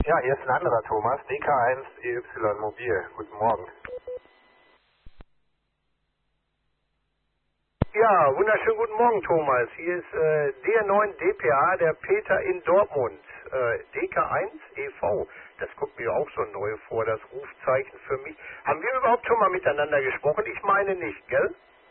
Ja, hier ist ein anderer Thomas, DK1 EY Mobil. Guten Morgen. Ja, wunderschönen guten Morgen, Thomas. Hier ist DR9 DPA, der Peter in Dortmund. DK1 EV. Das kommt mir auch so neu vor, das Rufzeichen für mich. Haben wir überhaupt schon mal miteinander gesprochen? Ich meine nicht, gell?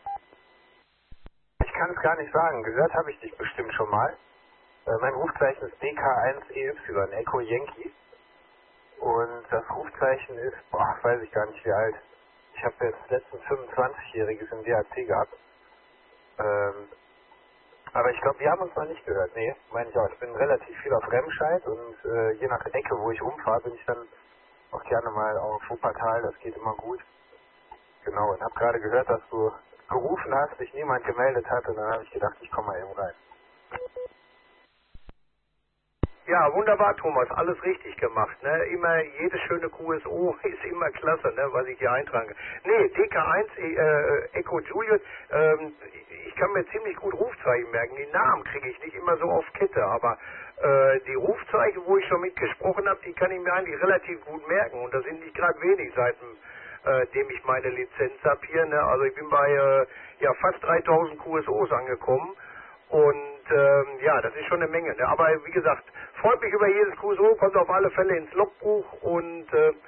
Ich kann es gar nicht sagen. Gehört habe ich dich bestimmt schon mal. Mein Rufzeichen ist DK1 EY, Echo Yankee. Und das Rufzeichen ist, weiß ich gar nicht wie alt. Ich habe jetzt letztens 25-Jähriges im DAT gehabt. Aber ich glaube, wir haben uns noch nicht gehört. Nee, meine ich auch. Ich bin relativ viel auf Remscheid und je nach Ecke, wo ich rumfahre, bin ich dann auch gerne mal auf Wuppertal. Das geht immer gut. Genau, und habe gerade gehört, dass du gerufen hast, sich niemand gemeldet hat und dann habe ich gedacht, ich komme mal eben rein. Ja, wunderbar, Thomas. Alles richtig gemacht. Ne? Immer jedes schöne QSO ist immer klasse, ne? Was ich hier eintrage. Nee, DK1 Echo Julius. Ich kann mir ziemlich gut Rufzeichen merken. Die Namen kriege ich nicht immer so auf Kette, aber die Rufzeichen, wo ich schon mitgesprochen habe, die kann ich mir eigentlich relativ gut merken. Und das sind nicht gerade wenig seit dem ich meine Lizenz habe hier. Ne? Also ich bin bei ja, fast 3000 QSOs angekommen. Und ja, das ist schon eine Menge. Ne? Aber wie gesagt, freut mich über jedes QSO, kommt auf alle Fälle ins Logbuch und